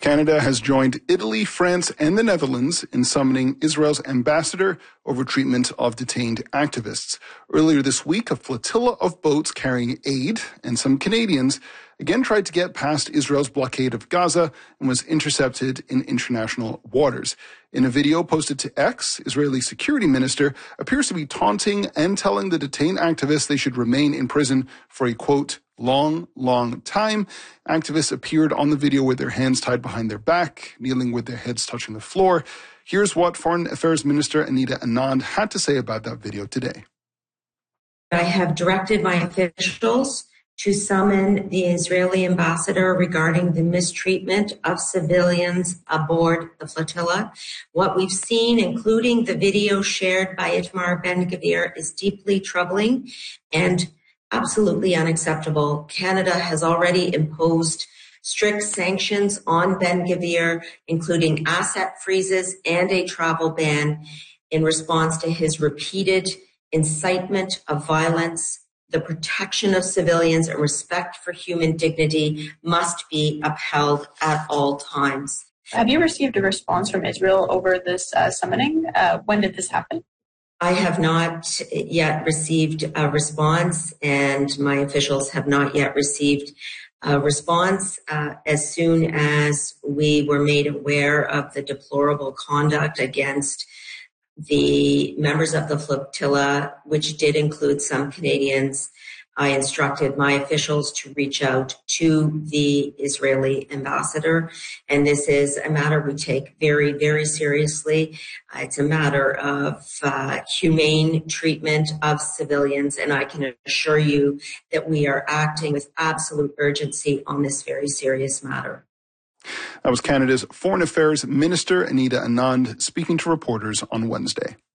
Canada has joined Italy, France, and the Netherlands in summoning Israel's ambassador over treatment of detained activists. Earlier this week, a flotilla of boats carrying aid and some Canadians again tried to get past Israel's blockade of Gaza and was intercepted in international waters. In a video posted to X, Israeli security minister appears to be taunting and telling the detained activists they should remain in prison for a, quote, long time. Activists appeared on the video with their hands tied behind their back, kneeling with their heads touching the floor. Here's what Foreign Affairs Minister Anita Anand had to say about that video today. I have directed my officials to summon the Israeli ambassador regarding the mistreatment of civilians aboard the flotilla. What we've seen, including the video shared by Itamar Ben-Gvir, is deeply troubling and absolutely unacceptable. Canada has already imposed strict sanctions on Ben-Gvir, including asset freezes and a travel ban in response to his repeated incitement of violence. The protection of civilians and respect for human dignity must be upheld at all times. Have you received a response from Israel over this summoning? When did this happen? I have not yet received a response, and my officials have not yet received a response. As soon as we were made aware of the deplorable conduct against the members of the flotilla, which did include some Canadians, I instructed my officials to reach out to the Israeli ambassador. And this is a matter we take very, very seriously. It's a matter of humane treatment of civilians. And I can assure you that we are acting with absolute urgency on this very serious matter. That was Canada's Foreign Affairs Minister Anita Anand speaking to reporters on Wednesday.